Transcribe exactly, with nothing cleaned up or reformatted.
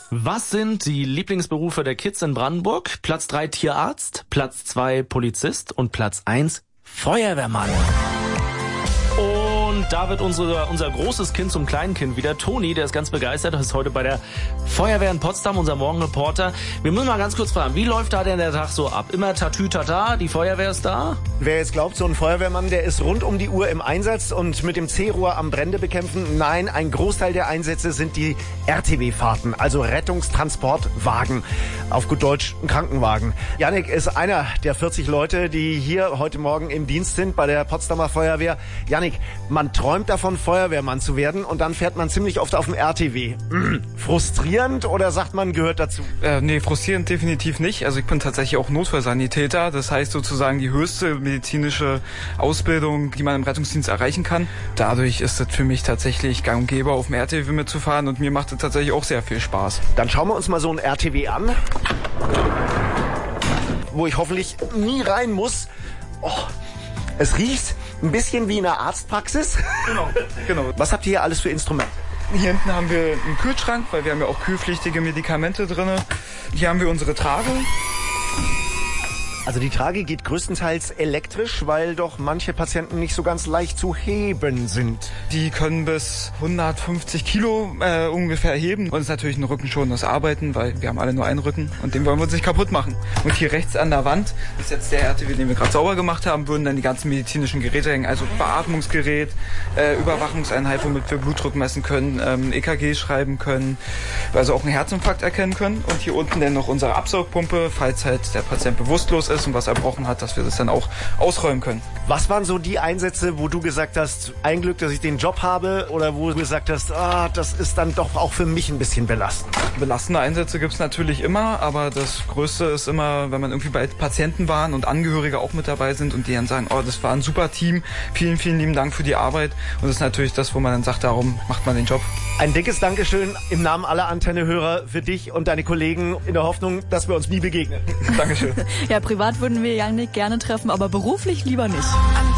Was sind die Lieblingsberufe der Kids in Brandenburg? Platz drei Tierarzt, Platz zwei Polizist und Platz eins Feuerwehrmann. Und da wird unsere, unser großes Kind zum kleinen Kind wieder. Toni, der ist ganz begeistert, ist heute bei der Feuerwehr in Potsdam, unser Morgenreporter. Wir müssen mal ganz kurz fragen, wie läuft da denn der Tag so ab? Immer Tatütata, die Feuerwehr ist da? Wer jetzt glaubt, so ein Feuerwehrmann, der ist rund um die Uhr im Einsatz und mit dem C-Rohr am Brände bekämpfen. Nein, ein Großteil der Einsätze sind die R T W-Fahrten, also Rettungstransportwagen. Auf gut Deutsch ein Krankenwagen. Jannik ist einer der vierzig Leute, die hier heute Morgen im Dienst sind bei der Potsdamer Feuerwehr. Jannik, man träumt davon, Feuerwehrmann zu werden und dann fährt man ziemlich oft auf dem R T W. Mhm. Frustrierend oder sagt man, gehört dazu? Äh, nee, frustrierend definitiv nicht. Also ich bin tatsächlich auch Notfallsanitäter. Das heißt sozusagen die höchste medizinische Ausbildung, die man im Rettungsdienst erreichen kann. Dadurch ist es für mich tatsächlich gang und gäbe, auf dem R T W mitzufahren und mir macht es tatsächlich auch sehr viel Spaß. Dann schauen wir uns mal so ein R T W an, wo ich hoffentlich nie rein muss. Oh, es riecht ein bisschen wie in einer Arztpraxis. Genau, genau. Was habt ihr hier alles für Instrumente? Hier hinten haben wir einen Kühlschrank, weil wir haben ja auch kühlpflichtige Medikamente drin. Hier haben wir unsere Trage. Also die Trage geht größtenteils elektrisch, weil doch manche Patienten nicht so ganz leicht zu heben sind. Die können bis hundertfünfzig Kilo äh, ungefähr heben. Und es ist natürlich ein rückenschonendes Arbeiten, weil wir haben alle nur einen Rücken und den wollen wir uns nicht kaputt machen. Und hier rechts an der Wand ist jetzt der R T W, den wir gerade sauber gemacht haben, würden dann die ganzen medizinischen Geräte hängen. Also Beatmungsgerät, äh, Überwachungseinheit, womit wir Blutdruck messen können, ähm, E K G schreiben können, also auch einen Herzinfarkt erkennen können. Und hier unten dann noch unsere Absaugpumpe, falls halt der Patient bewusstlos ist und was erbrochen hat, dass wir das dann auch ausräumen können. Was waren so die Einsätze, wo du gesagt hast, ein Glück, dass ich den Job habe, oder wo du gesagt hast, ah, das ist dann doch auch für mich ein bisschen belastend? Belastende Einsätze gibt es natürlich immer, aber das Größte ist immer, wenn man irgendwie bei Patienten waren und Angehörige auch mit dabei sind und die dann sagen, oh, das war ein super Team, vielen, vielen lieben Dank für die Arbeit. Und das ist natürlich das, wo man dann sagt, darum macht man den Job. Ein dickes Dankeschön im Namen aller Antenne-Hörer für dich und deine Kollegen in der Hoffnung, dass wir uns nie begegnen. Dankeschön. Ja, privat würden wir Jannik gerne treffen, aber beruflich lieber nicht.